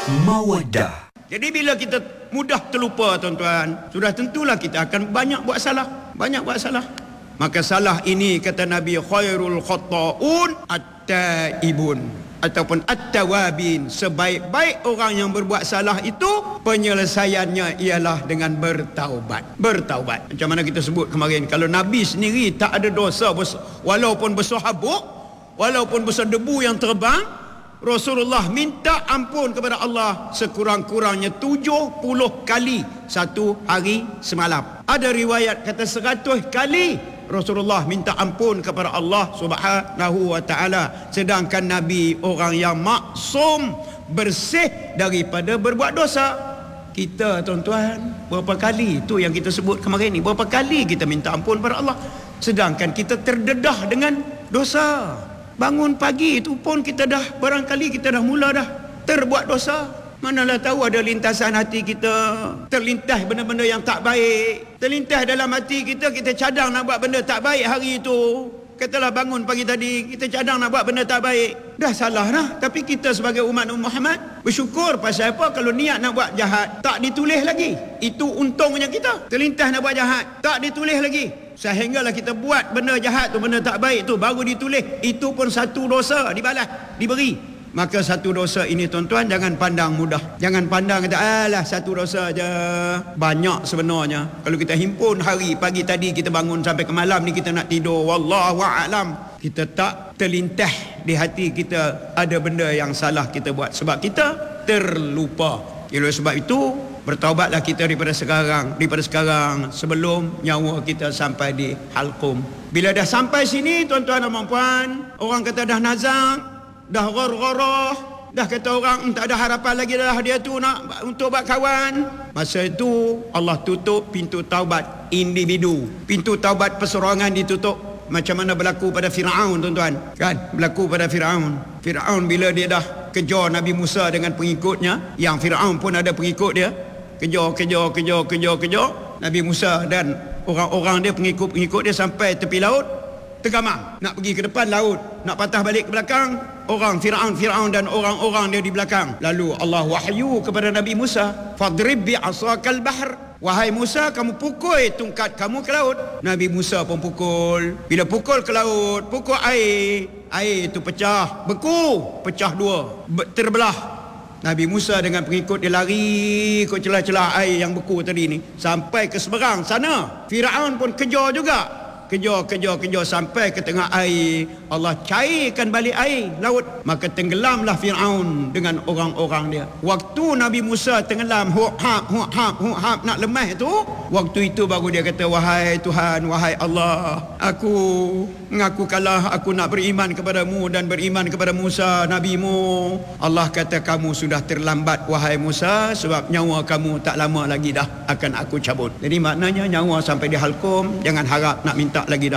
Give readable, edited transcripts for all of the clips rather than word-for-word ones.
Mawaddah. Jadi bila kita mudah terlupa tuan-tuan, sudah tentulah kita akan banyak buat salah. Maka salah ini kata Nabi, khairul khata'un at-taibun ataupun at-tawabin. Sebaik-baik orang yang berbuat salah itu penyelesaiannya ialah dengan bertaubat. Macam mana kita sebut kemarin, kalau Nabi sendiri tak ada dosa, walaupun besar habuk, walaupun besar debu yang terbang, Rasulullah minta ampun kepada Allah sekurang-kurangnya 70 kali satu hari semalam. Ada riwayat kata 100 kali Rasulullah minta ampun kepada Allah Subhanahu wa taala, sedangkan Nabi orang yang maksum, bersih daripada berbuat dosa. Kita tuan-tuan, berapa kali tu yang kita sebut kemarin ni, berapa kali kita minta ampun kepada Allah, sedangkan kita terdedah dengan dosa. Bangun pagi itu pun kita dah, barangkali kita dah mula dah terbuat dosa. Manalah tahu ada lintasan hati kita, terlintas benda-benda yang tak baik. Terlintas dalam hati kita, kita cadang nak buat benda tak baik hari itu. Katalah bangun pagi tadi, kita cadang nak buat benda tak baik. Dah salah dah. Tapi kita sebagai umat Muhammad bersyukur pasal apa? Kalau niat nak buat jahat, tak ditulis lagi. Itu untungnya kita. Terlintas nak buat jahat, tak ditulis lagi. Sehinggalah kita buat benda jahat tu, benda tak baik tu, baru ditulis. Itu pun satu dosa, dibalas, diberi. Maka satu dosa ini tuan-tuan jangan pandang mudah. Jangan pandang kata alah satu dosa aja. Banyak sebenarnya. Kalau kita himpun hari pagi tadi kita bangun sampai ke malam ni kita nak tidur, wallahu a'lam, kita tak terlintas di hati kita ada benda yang salah kita buat sebab kita terlupa. Oleh sebab itu bertaubatlah kita daripada sekarang sebelum nyawa kita sampai di halqum. Bila dah sampai sini tuan-tuan dan puan, orang kata dah nazak, dah ghargharah, dah kata orang tak ada harapan lagi dah dia tu nak untuk buat kawan. Masa itu Allah tutup pintu taubat individu. Pintu taubat perseorangan ditutup. Macam mana berlaku pada Firaun tuan-tuan, kan? Berlaku pada Firaun. Firaun bila dia dah kejar Nabi Musa dengan pengikutnya, yang Firaun pun ada pengikut dia, kejar Nabi Musa dan orang-orang dia, pengikut dia sampai tepi laut, tergamam nak pergi ke depan laut, nak patah balik ke belakang, orang Firaun dan orang-orang dia di belakang. Lalu Allah wahyu kepada Nabi Musa, fadrib bi asakal bahr, wahai Musa, kamu pukul tongkat kamu ke laut. Nabi Musa pun pukul. Bila pukul ke laut, pukul air itu pecah, beku, pecah dua, terbelah. Nabi Musa dengan pengikut dia lari ke celah-celah air yang beku tadi ni sampai ke seberang sana. Firaun pun kejar juga, kejar sampai ke tengah air. Allah cairkan balik air laut, maka tenggelamlah Firaun dengan orang-orang dia. Waktu Nabi Musa tenggelam, huk-hap nak lemah tu, waktu itu baru dia kata, wahai Tuhan, wahai Allah, aku mengaku kalah, aku nak beriman kepadamu dan beriman kepada Musa nabimu. Allah kata, kamu sudah terlambat wahai Musa, sebab nyawa kamu tak lama lagi dah akan aku cabut. Jadi maknanya nyawa sampai di halqum, jangan harap nak minta lagi dah.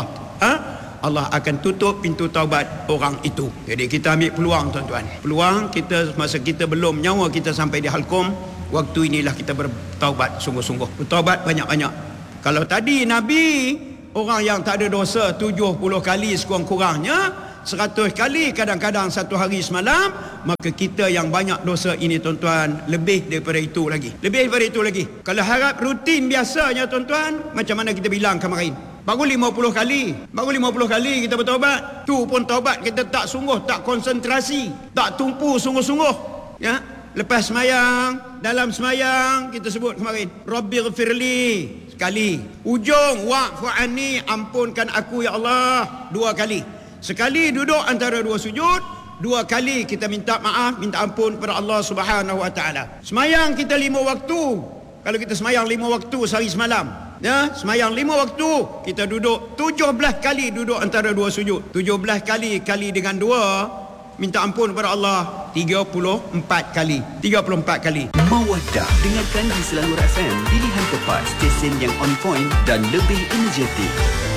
Allah akan tutup pintu taubat orang itu. Jadi kita ambil peluang tuan-tuan. Peluang kita masa kita belum, nyawa kita sampai di halqum, waktu inilah kita bertaubat sungguh-sungguh. Bertaubat banyak-banyak. Kalau tadi Nabi, orang yang tak ada dosa 70 kali sekurang-kurangnya, 100 kali kadang-kadang satu hari semalam, maka kita yang banyak dosa ini tuan-tuan, lebih daripada itu lagi. Kalau harap rutin biasanya tuan-tuan, macam mana kita bilang kemarin, baru 50 kali kita bertaubat. Tu pun taubat kita tak sungguh, tak konsentrasi, tak tumpu sungguh-sungguh, ya. Lepas semayang, dalam semayang kita sebut kemarin, Rabbighfirli sekali, ujung wa'fu anni, ampunkan aku ya Allah 2 kali. Sekali duduk antara 2 sujud, 2 kali kita minta maaf, minta ampun kepada Allah Subhanahu wa taala. Semayang kita 5 waktu. Kalau kita semayang 5 waktu sehari semalam, ya, semayang 5 waktu, kita duduk 17 kali duduk antara 2 sujud. 17 kali dengan 2, minta ampun kepada Allah 34 kali. Mawaddah, dengarkan di Selangor FM, pilihan tepat, stesen yang on point dan lebih energetik.